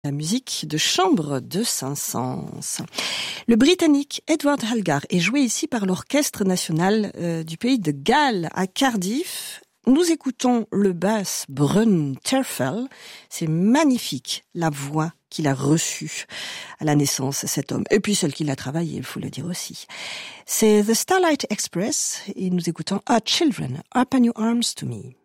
La musique de chambre de Saint-Saëns. Le Britannique Edward Elgar est joué ici par l'Orchestre national du pays de Galles à Cardiff. Nous écoutons le basse Brun Terfel. C'est magnifique la voix qu'il a reçue à la naissance, cet homme. Et puis celle qu'il a travaillé, il faut le dire aussi. C'est The Starlight Express et nous écoutons Our Children, Open Your Arms to Me.